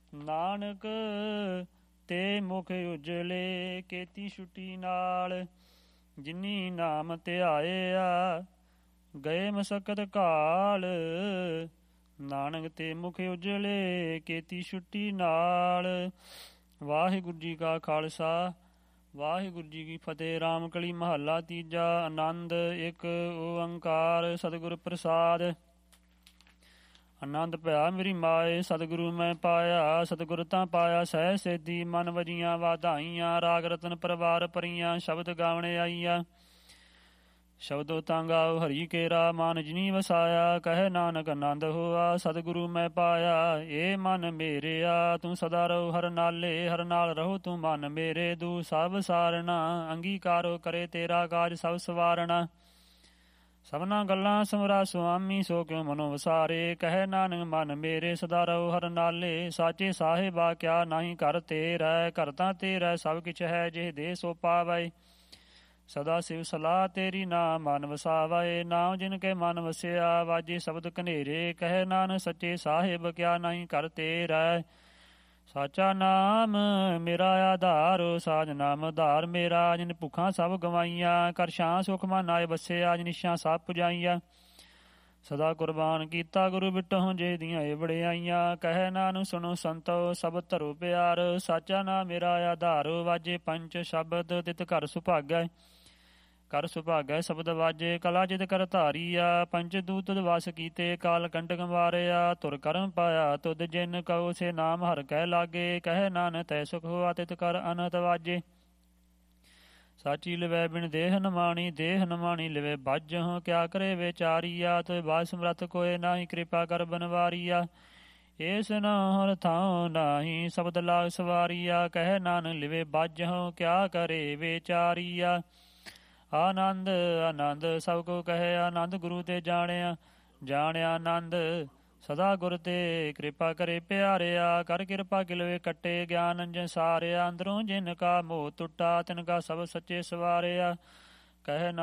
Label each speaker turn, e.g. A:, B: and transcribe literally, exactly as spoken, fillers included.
A: ਨਾਨਕ ਤੇ ਮੁਖ ਉਜਲੇ ਕੀਤੀ ਛੁੱਟੀ ਨਾਲ, ਜਿਨੀ ਨਾਮ ਧਿਆਇਆ ਗਏ ਮਸਕਤ ਕਾਲ। ਨਾਨਕ ਤੇ ਮੁਖ ਉਜਲੇ ਕੀਤੀ ਛੁੱਟੀ ਨਾਲ। ਵਾਹਿਗੁਰੂ ਜੀ ਕਾ ਖਾਲਸਾ ਵਾਹਿਗੁਰੂ ਜੀ ਕੀ ਫਤਿਹ। ਰਾਮ ਕਲੀ ਮਹੱਲਾ ਤੀਜਾ। ਆਨੰਦ ਇੱਕ ਓੰਕਾਰ ਸਤਿਗੁਰ ਪ੍ਰਸਾਦ। ਆਨੰਦ ਭਇਆ ਮੇਰੀ ਮਾਏ ਸਤਿਗੁਰੂ ਮੈਂ ਪਾਇਆ, ਸਤਿਗੁਰ ਤਾਂ ਪਾਇਆ ਸਹਿ ਸੇਧੀ। ਮਨ ਵਜੀਆਂ ਵਾਧਾਈਆਂ, ਰਾਗ ਰਤਨ ਪਰਵਾਰ ਭਰੀਆਂ, ਸ਼ਬਦ ਗਾਵਣੇ ਆਈਆਂ। ਸ਼ਬਦੋ ਤਾਂ ਗਾਓ ਹਰੀ ਕੇਰਾ, ਮਨ ਜਿਨੀ ਵਸਾਇਆ। ਕਹੇ ਨਾਨਕ ਆਨੰਦ ਹੋਆ ਸਤਿਗੁਰੂ ਮੈਂ ਪਾਇਆ। ਏ ਮਨ ਮੇਰਿਆ ਤੂੰ ਸਦਾ ਰਹੋ ਹਰ ਨਾਲੇ, ਹਰ ਨਾਲ ਰਹੋ ਤੂੰ ਮਨ ਮੇਰੇ। ਦੂ ਸਭ ਸਾਰਣਾ ਅੰਗੀਕਾਰੋ ਕਰੇ ਤੇਰਾ ਕਾਜ ਸਭ ਸਵਾਰਣਾ। ਸਭਨਾ ਗੱਲਾਂ ਸਮਰਾ ਸੁਆਮੀ ਸੋ ਕਿਉ ਮਨੋ ਵਸਾਰੇ। ਕਹੇ ਨਾਨਕ ਮਨ ਮੇਰੇ ਸਦਾ ਰਹੋ ਹਰ ਨਾਲੇ। ਸਾਚੇ ਸਾਹਿਬਾ ਕਿਆ ਨਾਹੀ ਘਰ ਤੇਰਾ, ਘਰ ਤਾਂ ਤੇਰਾ ਸਭ ਕਿਛ ਹੈ ਜਿਹ ਦੇ ਸੋ ਪਾਵੈ। ਸਦਾ ਸਿਵ ਸਲਾਹ ਤੇਰੀ ਨਾਮ ਮਨ ਵਸਾਵੈ। ਨਾਮ ਜਿਨ ਕੇ ਮਨ ਵਸਿਆ ਵਾਜੇ ਸ਼ਬਦ ਕਨੇਰੇ। ਕਹੇ ਨਾਨਕ ਸੱਚੇ ਸਾਹਿਬ ਕਿਆ ਨਾਹੀ ਘਰ ਤੇਰਾ। ਸਾਚਾ ਨਾਮ ਮੇਰਾ ਆਧਾਰ, ਸਾਜ ਨਾਮ ਆਧਾਰ ਮੇਰਾ। ਜਿਨ ਭੁੱਖਾਂ ਸਭ ਗਵਾਈਆਂ, ਕਰ ਛਾਂ ਸੁਖ ਮਨ ਆਏ ਵਸਿਆ। ਜਿਨ ਇੱਛਾ ਸਭ ਪੁਜਾਈਆਂ, ਸਦਾ ਕੁਰਬਾਨ ਕੀਤਾ ਗੁਰੂ ਬਿਟਹੁ ਜੇ ਦੀਆਂ ਏ ਵਡਿਆਈਆਂ। ਕਹੇ ਨਾਨਕ ਸੁਣੋ ਸੰਤੋ ਸਭ ਧਰੋ ਪਿਆਰ। ਸਾਚਾ ਨਾਮ ਮੇਰਾ ਆਧਾਰ, ਵਾਜੇ ਪੰਚ ਸ਼ਬਦ ਤਿਤ ਘਰ ਸੁਭਾਗੈ। ਕਰ ਸੁਭਾਗੈ ਸ਼ਬਦ ਵਾਜੇ, ਕਲਾ ਜਿਤ ਕਰ ਧਾਰੀਆ। ਪੰਚ ਦੂਤ ਵਸ ਕੀਤੇ, ਕਾਲ ਕੰਟਕ ਮਾਰਿਆ। ਤੁਰ ਕਰਮ ਪਾਇਆ ਤੁਧ ਜਿਨ ਕਉ, ਸੇ ਨਾਮ ਹਰਿ ਕੈ ਲਾਗੇ। ਕਹੇ ਨਾਨਕ ਤੈ ਸੁਖ ਹੋਆ ਤਿਤ ਕਰ ਅਨਹਤ ਵਾਜੇ। ਸਾਚੀ ਲਿਵੈ ਬਿਨ ਦੇਹ ਨਮਾਣੀ, ਦੇਹ ਨਮਾਣੀ ਲਿਵੈ ਬਾਝਹੁ। ਕਿਆ ਕਰੇ ਵਿਚਾਰੀਆ, ਤੁ ਬਾਝ ਸਮਰੱਥ ਕੋਇ ਨਾਹੀ। ਕਿਰਪਾ ਕਰ ਬਨਵਾਰੀਆ, ਏਸ ਨਾਹਰ ਥਾਉ ਨਾਹੀ। ਸ਼ਬਦ ਲਾਗ ਸਵਾਰੀਆ, ਕਹੇ ਨਾਨਕ ਲਿਵੈ ਬਾਝਹੁ। ਕਿਆ ਕਰੇ ਵਿਚਾਰੀਆ। ਆਨੰਦ ਆਨੰਦ ਸਭ ਕੋ ਕਹੇ, ਆਨੰਦ ਗੁਰੂ ਤੇ ਜਾਣਿਆ। ਜਾਣਿਆ ਆਨੰਦ ਸਦਾ ਗੁਰ ਤੇ, ਕਿਰਪਾ ਕਰੇ ਪਿਆਰਿਆ। ਕਰ ਕਿਰਪਾ ਕਿਲਵੇ ਕੱਟੇ, ਗਿਆਨ ਅੰਜਨ ਸਾਰਿਆ। ਅੰਦਰੋਂ ਜਿਨ ਕਾ ਮੋਹ ਟੁੱਟਾ, ਤਿਨ ਕਾ ਸਭ ਸੱਚੇ ਸਵਾਰਿਆ। ਕਹੇ